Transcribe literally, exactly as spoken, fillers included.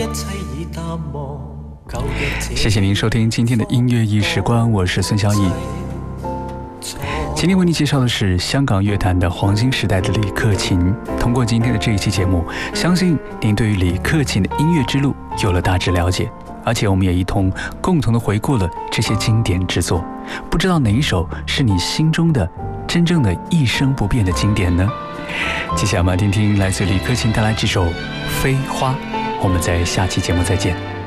谢谢您收听今天的音乐一时光，我是孙小艺。今天为您介绍的是香港乐坛的黄金时代的李克勤。通过今天的这一期节目，相信您对于李克勤的音乐之路有了大致了解，而且我们也一同共同的回顾了这些经典之作。不知道哪一首是你心中的真正的一生不变的经典呢？接下来我们来听听来自李克勤带来这首《飞花》，我们在下期节目再见。